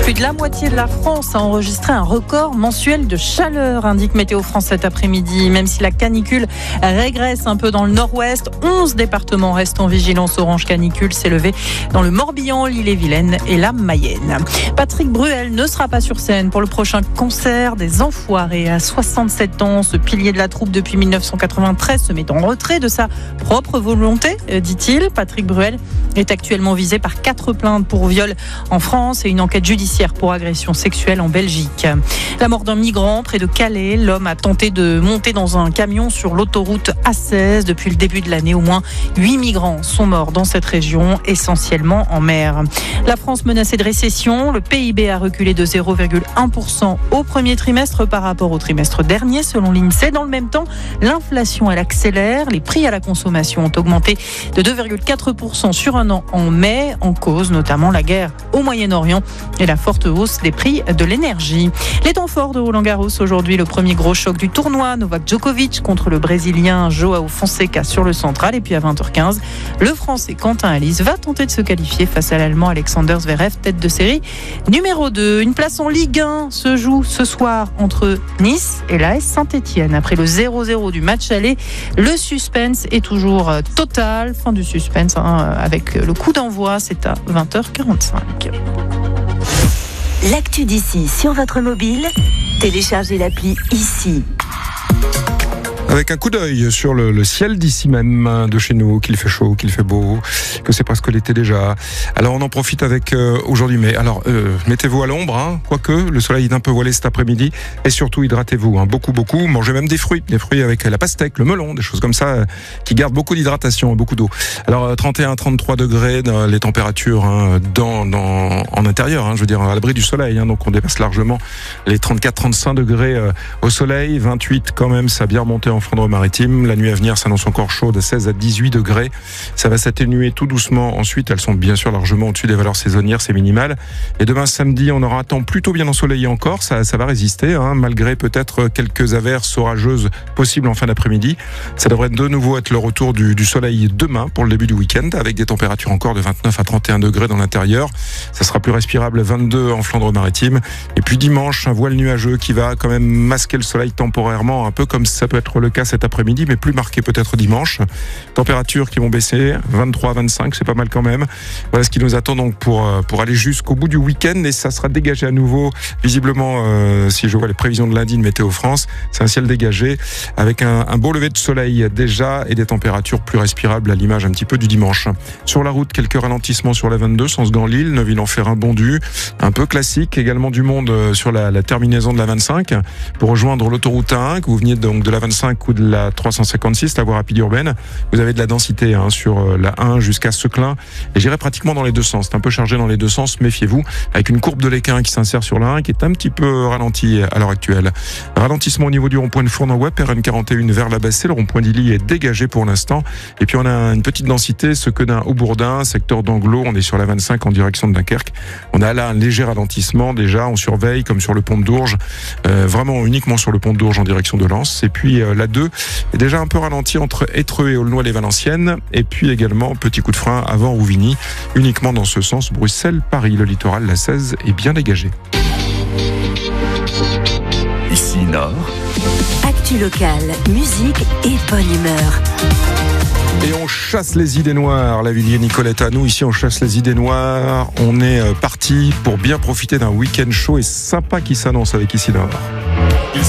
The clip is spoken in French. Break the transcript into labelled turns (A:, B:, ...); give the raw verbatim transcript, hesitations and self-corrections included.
A: Plus de la moitié de la France a enregistré un record mensuel de chaleur, indique Météo France cet après-midi. Même si la canicule régresse un peu dans le nord-ouest, onze départements restent en vigilance orange canicule. C'est levé dans le Morbihan, l'Ille-et-Vilaine et la Mayenne. Patrick Bruel ne sera pas sur scène pour le prochain concert des Enfoirés. À soixante-sept ans, ce pilier de la troupe depuis mille neuf cent quatre-vingt-treize se met en retrait de sa propre volonté, dit-il. Patrick Bruel est actuellement visé par quatre plaintes pour viol en France et une enquête judiciaire pour agression sexuelle en Belgique. La mort d'un migrant près de Calais. L'homme a tenté de monter dans un camion sur l'autoroute A seize. Depuis le début de l'année, au moins huit migrants sont morts dans cette région, essentiellement en mer. La France menacée de récession. Le P I B a reculé de zéro virgule un pour cent au premier trimestre par rapport au trimestre dernier, selon l'INSEE. Dans le même temps, l'inflation, elle accélère. Les prix à la consommation ont augmenté de deux virgule quatre pour cent sur un an en mai, en cause notamment la guerre au Moyen-Orient et la forte hausse des prix de l'énergie. Les temps forts de Roland-Garros aujourd'hui, le premier gros choc du tournoi, Novak Djokovic contre le Brésilien Joao Fonseca sur le central. Et puis à vingt heures quinze, le Français Quentin Halys va tenter de se qualifier face à l'Allemand Alexander Zverev, tête de série numéro deux. Une place en Ligue un se joue ce soir entre Nice et l'A S Saint-Etienne. Après le zéro zéro du match aller, le suspense est toujours total. Fin du suspense hein, avec le coup d'envoi, c'est à vingt heures quarante-cinq.
B: L'actu d'ici sur votre mobile, téléchargez l'appli ici.
C: Avec un coup d'œil sur le, le ciel d'ici même, de chez nous, qu'il fait chaud, qu'il fait beau, que c'est presque l'été déjà. Alors on en profite avec euh, aujourd'hui, mais alors euh, mettez-vous à l'ombre, hein, quoique le soleil est un peu voilé cet après-midi, et surtout hydratez-vous, hein, beaucoup beaucoup, mangez même des fruits, des fruits avec la pastèque, le melon, des choses comme ça, euh, qui gardent beaucoup d'hydratation, beaucoup d'eau. Alors euh, trente et un à trente-trois degrés, dans les températures hein, dans, dans, en intérieur, hein, je veux dire à l'abri du soleil, hein, donc on dépasse largement les trente-quatre à trente-cinq degrés euh, au soleil, vingt-huit quand même, ça a bien remonté en Flandre-Maritime. La nuit à venir s'annonce encore chaude, seize à dix-huit degrés. Ça va s'atténuer tout doucement. Ensuite, elles sont bien sûr largement au-dessus des valeurs saisonnières, c'est minimal. Et demain samedi, on aura un temps plutôt bien ensoleillé encore. Ça, ça va résister, hein, malgré peut-être quelques averses orageuses possibles en fin d'après-midi. Ça devrait de nouveau être le retour du, du soleil demain pour le début du week-end, avec des températures encore de vingt-neuf à trente et un degrés dans l'intérieur. Ça sera plus respirable, vingt-deux en Flandre-Maritime. Et puis dimanche, un voile nuageux qui va quand même masquer le soleil temporairement, un peu comme ça peut être le cas cet après-midi, mais plus marqué peut-être dimanche. Températures qui vont baisser, vingt-trois à vingt-cinq, c'est pas mal quand même. Voilà ce qui nous attend donc pour, pour aller jusqu'au bout du week-end, et ça sera dégagé à nouveau, visiblement, euh, si je vois les prévisions de lundi de Météo France, c'est un ciel dégagé, avec un, un beau lever de soleil déjà, et des températures plus respirables à l'image un petit peu du dimanche. Sur la route, quelques ralentissements sur la vingt-deux, sens Gand-Lille, Neuville-en-Ferrain, Bondu, un peu classique, également du monde sur la, la terminaison de la vingt-cinq, pour rejoindre l'autoroute A un, que vous veniez donc de la vingt-cinq ou de la trois cent cinquante-six, la voie rapide urbaine. Vous avez de la densité hein, sur la un jusqu'à Seclin, et j'irai pratiquement dans les deux sens. C'est un peu chargé dans les deux sens, méfiez-vous, avec une courbe de l'Équin qui s'insère sur la un, qui est un petit peu ralentie à l'heure actuelle. Ralentissement au niveau du rond-point de Fournon-Web, R N quarante et un vers la Bassée, le rond-point d'Illy est dégagé pour l'instant. Et puis on a une petite densité, ce que d'un Aubourdin, secteur d'Anglo, on est sur la vingt-cinq en direction de Dunkerque. On a là un léger ralentissement déjà, on surveille comme sur le pont de Dourges, euh, vraiment uniquement sur le pont de Dourges en direction de Lens. Et puis euh, la deux est déjà un peu ralenti entre Étreux et Aulnoy-les-Valenciennes, et puis également petit coup de frein avant Rouvigny, uniquement dans ce sens Bruxelles-Paris. Le littoral, la seize, est bien dégagé.
D: Ici Nord.
B: Actu locale, musique et bonne humeur.
C: Et on chasse les idées noires, la Villiers Nicoletta. Nous, ici, on chasse les idées noires. On est parti pour bien profiter d'un week-end chaud et sympa qui s'annonce avec Ici Nord.